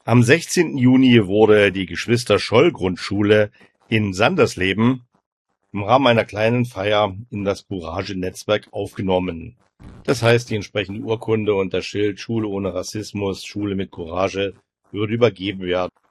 Am 16. Juni wurde die Geschwister-Scholl-Grundschule in Sandersleben im Rahmen einer kleinen Feier in das Courage-Netzwerk aufgenommen. Das heißt, die entsprechende Urkunde und das Schild Schule ohne Rassismus, Schule mit Courage würde übergeben werden.